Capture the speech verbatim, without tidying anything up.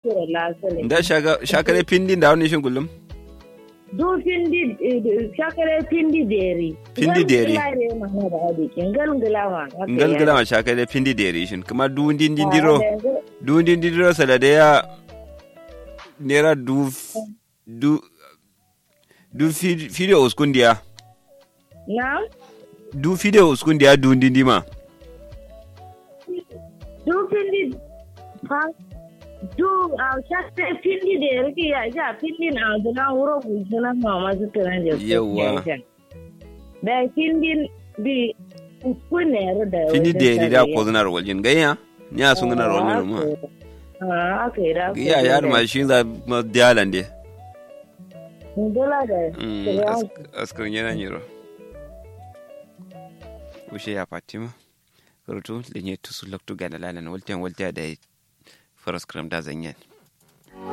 kira lasale da shaga shakare pindi da wani shin kullum du pindi shakare pindi deri Pindi deri. ngalngalawa ngalgala ma shakare pindi deri shin kuma du din din diro du din din diro sala da ya nera du du du video uskundiya na du video uskundiya du din dima du pindi ha du a shakare pindi deri ki ya ja pindi na da wuro gudana ma masu tunan da yawa da pindi bi ukunere da pindi deri da ko zunar waljin gayya ni a sun ganar waljin ma ah okay da ya ya ma shi za ma dialande Ndola da askar yana nyiro ushe ya Fatima rutu lenye tusu loktu gana lalan waltian waltia da faras kram da zanyen